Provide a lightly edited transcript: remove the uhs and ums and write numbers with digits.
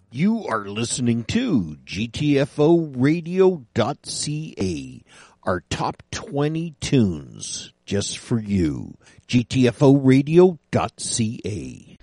You are listening to GTFOradio.ca, our top 20 tunes just for you. GTFOradio.ca.